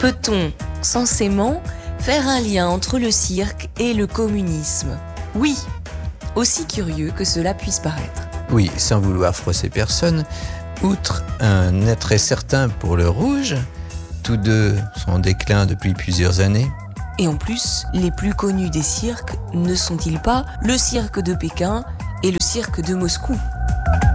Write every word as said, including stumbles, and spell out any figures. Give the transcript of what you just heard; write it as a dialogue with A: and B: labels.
A: Peut-on censément faire un lien entre le cirque et le communisme ? Oui, aussi curieux que cela puisse paraître.
B: Oui, sans vouloir froisser personne, outre un attrait certain pour le rouge, tous deux sont en déclin depuis plusieurs années.
A: Et en plus, les plus connus des cirques ne sont-ils pas le cirque de Pékin et le cirque de Moscou ?